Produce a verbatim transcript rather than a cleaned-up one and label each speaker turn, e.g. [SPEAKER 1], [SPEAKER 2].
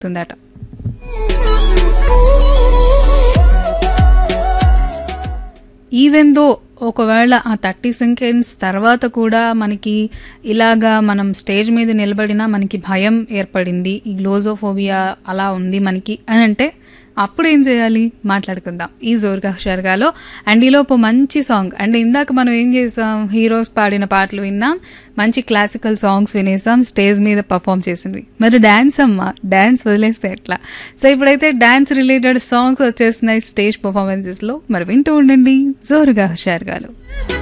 [SPEAKER 1] తుందట. Even though ఒకవేళ ఆ thirty seconds తర్వాత కూడా మనకి ఇలాగా మనం స్టేజ్ మీద నిలబడినా మనకి భయం ఏర్పడింది, ఈ గ్లోజోఫోబియా అలా ఉంది మనకి అని అంటే అప్పుడు ఏం చేయాలి మాట్లాడుకుందాం ఈ జోరుగా హుషారుగాలో. అండ్ ఈలోపు మంచి సాంగ్, అండ్ ఇందాక మనం ఏం చేసాం, హీరోస్ పాడిన పాటలు విన్నాం, మంచి క్లాసికల్ సాంగ్స్ వినేసాం, స్టేజ్ మీద పర్ఫామ్ చేసినవి. మరి డాన్స్ అమ్మా, డాన్స్ వదిలేస్తే ఎట్లా? సో ఇప్పుడైతే డాన్స్ రిలేటెడ్ సాంగ్స్ వచ్చేస్తున్నాయి స్టేజ్ పర్ఫార్మెన్సెస్లో. మరి వింటూ ఉండండి జోరుగా హుషారుగాలో.